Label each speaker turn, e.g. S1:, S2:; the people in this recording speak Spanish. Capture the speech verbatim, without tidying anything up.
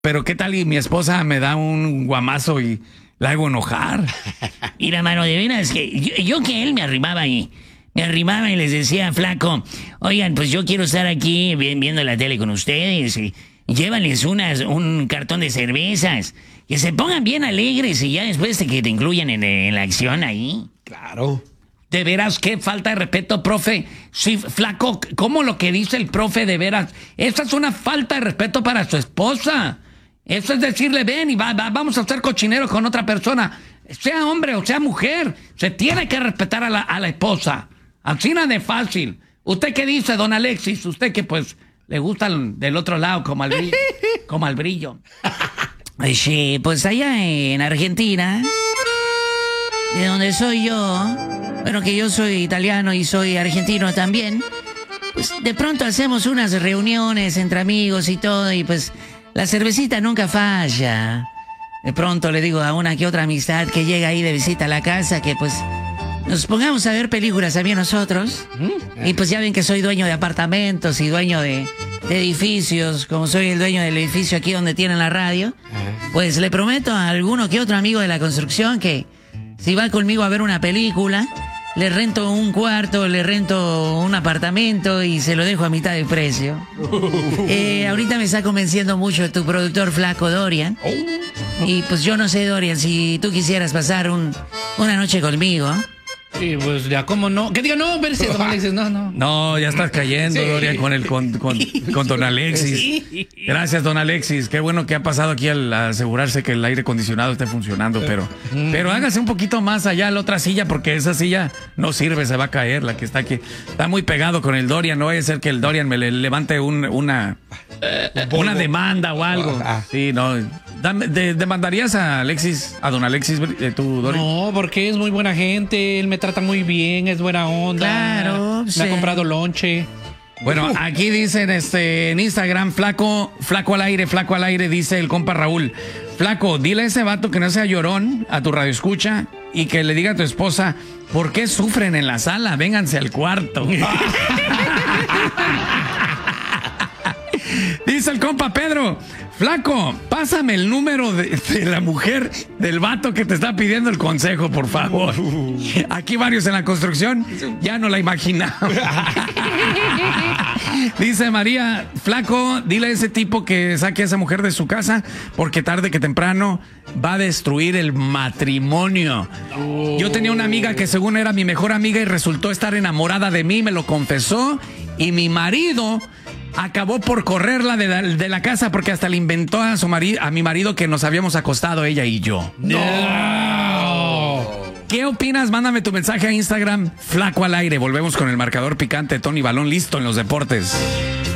S1: pero ¿qué tal y mi esposa me da un guamazo y la hago enojar?
S2: Mira, mano, de veras que yo, yo que él me arrimaba y me arrimaba y les decía, flaco, oigan, pues yo quiero estar aquí viendo la tele con ustedes y llévales unas, un cartón de cervezas, que se pongan bien alegres y ya después de que te incluyan en, en la acción ahí.
S3: Claro.
S1: De veras, qué falta de respeto, profe. Sí, flaco, ¿cómo lo que dice el profe de veras? Esa es una falta de respeto para su esposa. Eso es decirle, ven y va, va, vamos a hacer cochinero con otra persona. Sea hombre o sea mujer, se tiene que respetar a la, a la esposa. Así nada de fácil. ¿Usted qué dice, don Alexis? Usted que pues le gusta el, del otro lado como al brillo. Como al brillo.
S2: Sí, pues allá en Argentina, de donde soy yo, bueno, que yo soy italiano y soy argentino también, pues de pronto hacemos unas reuniones entre amigos y todo, y pues la cervecita nunca falla. De pronto le digo a una que otra amistad que llega ahí de visita a la casa que pues nos pongamos a ver películas también nosotros. Y pues ya ven que soy dueño de apartamentos y dueño de, de edificios, como soy el dueño del edificio aquí donde tienen la radio. Pues le prometo a alguno que otro amigo de la construcción que si va conmigo a ver una película, le rento un cuarto, le rento un apartamento y se lo dejo a mitad de precio. Eh, ahorita me está convenciendo mucho tu productor flaco Dorian. Y pues yo no sé, Dorian, si tú quisieras pasar un, una noche conmigo.
S4: Sí, pues ya, ¿cómo no? Que diga, no, verse, don Alexis, no, no.
S1: No, ya estás cayendo, sí. Dorian, con el con, con, con don Alexis. Sí. Gracias, don Alexis. Qué bueno que ha pasado aquí al asegurarse que el aire acondicionado esté funcionando, pero, mm. pero hágase un poquito más allá a la otra silla, porque esa silla no sirve, se va a caer, la que está aquí. Está muy pegado con el Dorian, no vaya a ser que el Dorian me le levante un, una, una demanda o algo. Ah. Sí, no. De, ¿Demandarías a Alexis, a don Alexis, tú, Dorian?
S4: No, porque es muy buena gente, él me trata muy bien, es buena onda.
S2: Claro,
S4: me
S2: sí.
S4: ha comprado lonche.
S1: Bueno, aquí dicen este en Instagram, flaco, flaco al aire, flaco al aire, dice el compa Raúl. Flaco, dile a ese vato que no sea llorón a tu radioescucha y que le diga a tu esposa, ¿por qué sufren en la sala? Vénganse al cuarto. Dice el compa Pedro, flaco, pásame el número de, de la mujer del vato que te está pidiendo el consejo, por favor. Aquí varios en la construcción ya no la imaginamos. Dice María, flaco, dile a ese tipo que saque a esa mujer de su casa porque tarde que temprano va a destruir el matrimonio. Oh. Yo tenía una amiga que según era mi mejor amiga y resultó estar enamorada de mí, me lo confesó y mi marido acabó por correrla de la, de la casa porque hasta le inventó a su marido, a mi marido que nos habíamos acostado ella y yo.
S4: No.
S1: ¿Qué opinas? Mándame tu mensaje a Instagram, flaco al aire. Volvemos con el marcador picante, Tony Balón listo en los deportes.